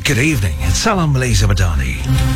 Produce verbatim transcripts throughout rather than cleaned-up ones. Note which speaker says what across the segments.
Speaker 1: Good evening. It's Salam Malaysia Madani.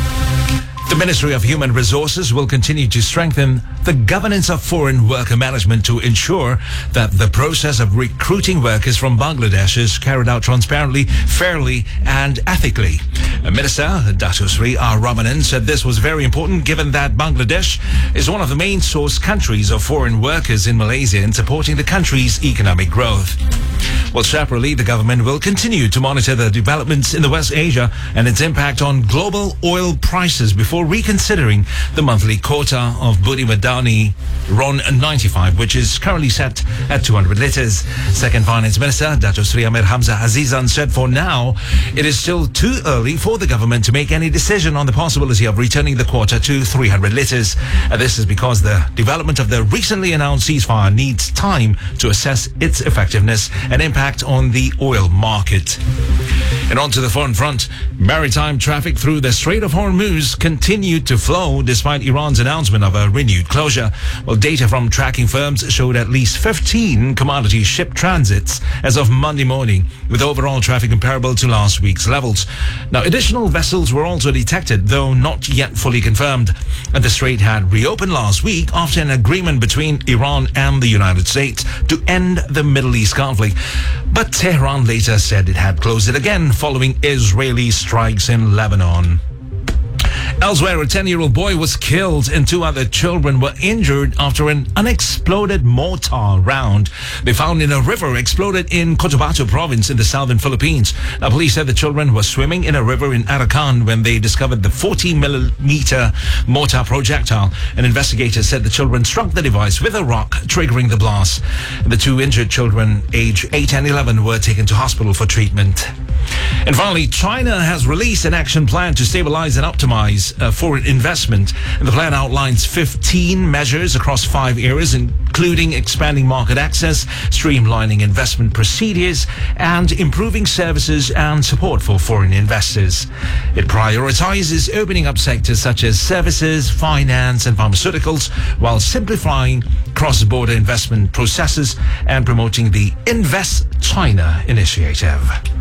Speaker 1: The Ministry of Human Resources will continue to strengthen the governance of foreign worker management to ensure that the process of recruiting workers from Bangladesh is carried out transparently, fairly and ethically. Minister Dato Sri R. Ramanan said this was very important given that Bangladesh is one of the main source countries of foreign workers in Malaysia in supporting the country's economic growth. Well, separately, the government will continue to monitor the developments in the West Asia and its impact on global oil prices before reconsidering the monthly quota of Budi Madani RON ninety-five, which is currently set at two hundred litres. Second Finance Minister Dato Sri Amir Hamzah Azizan said for now, it is still too early for the government to make any decision on the possibility of returning the quota to three hundred litres. Uh, this is because the development of the recently announced ceasefire needs time to assess its effectiveness and impact on the oil market. And on to the foreign front, maritime traffic through the Strait of Hormuz continued to flow despite Iran's announcement of a renewed closure. Well, data from tracking firms showed at least fifteen commodity ship transits as of Monday morning, with overall traffic comparable to last week's levels. Now, additional vessels were also detected, though not yet fully confirmed. And the strait had reopened last week after an agreement between Iran and the United States to end the Middle East conflict. But Tehran later said it had closed it again following Israeli strikes in Lebanon. Elsewhere, a ten-year-old boy was killed and two other children were injured after an unexploded mortar round they found in a river exploded in Cotabato province in the southern Philippines. Now, police said the children were swimming in a river in Arakan when they discovered the forty millimeter mortar projectile. And investigators said the children struck the device with a rock, triggering the blast. The two injured children, aged eight and eleven, were taken to hospital for treatment. And finally, China has released an action plan to stabilize and optimize uh, foreign investment. And the plan outlines fifteen measures across five areas, including expanding market access, streamlining investment procedures, and improving services and support for foreign investors. It prioritizes opening up sectors such as services, finance, and pharmaceuticals, while simplifying cross-border investment processes and promoting the Invest China initiative.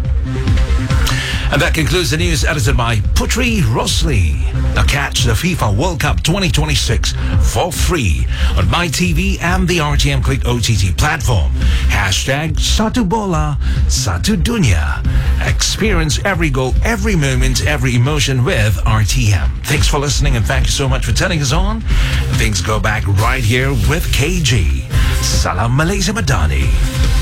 Speaker 1: And that concludes the news edited by Putri Rosli. Now catch the FIFA World Cup twenty twenty-six for free on MyTV and the R T M Click O T T platform. Hashtag Satu Bola, Satu Dunia. Experience every goal, every moment, every emotion with R T M. Thanks for listening and thank you so much for turning us on. Things go back right here with K G. Salam Malaysia Madani.